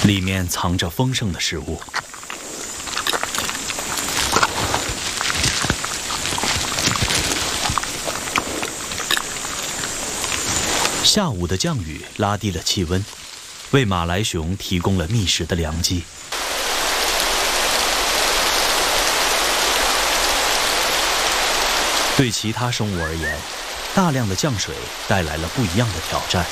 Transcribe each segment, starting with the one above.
里面藏着丰盛的食物。下午的降雨拉低了气温，为马来熊提供了觅食的良机。对其他生物而言，大量的降水带来了不一样的挑战。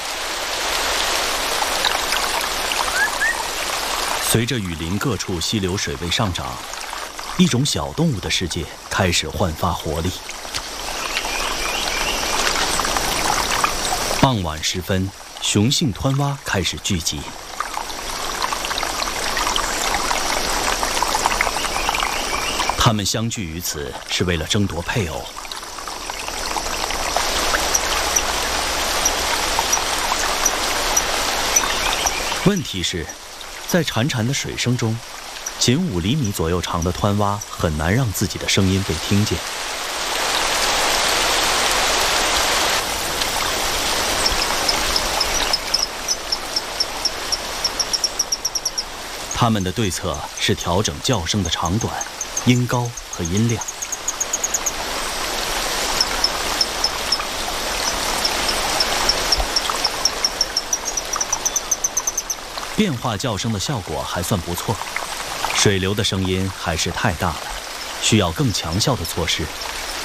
随着雨林各处溪流水位上涨，一种小动物的世界开始焕发活力。傍晚时分，雄性湍蛙开始聚集。它们相聚于此是为了争夺配偶。问题是，在潺潺的水声中，仅5厘米左右长的湍蛙很难让自己的声音被听见。他们的对策是调整叫声的长短、音高和音量。变化叫声的效果还算不错，水流的声音还是太大了，需要更强效的措施。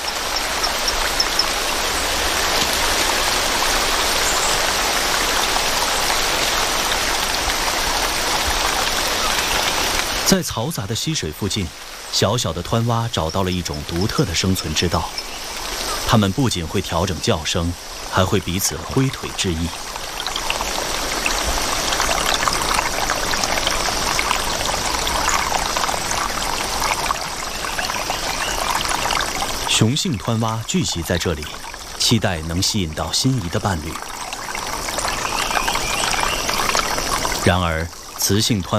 在嘈杂的溪水附近，小小的湍蛙找到了一种独特的生存之道。它们不仅会调整叫声，还会彼此挥腿致意。雄性湍蛙聚集在这里，期待能吸引到心仪的伴侣。然而，雌性湍